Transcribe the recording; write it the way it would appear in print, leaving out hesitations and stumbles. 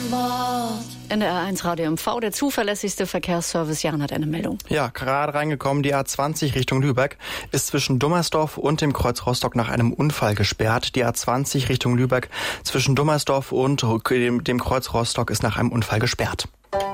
NDR 1 Radio MV, der zuverlässigste Verkehrsservice. Jan hat eine Meldung. Ja, gerade reingekommen, die A20 Richtung Lübeck ist zwischen Dummersdorf und dem Kreuz Rostock nach einem Unfall gesperrt. Die A20 Richtung Lübeck zwischen Dummersdorf und dem Kreuz Rostock ist nach einem Unfall gesperrt.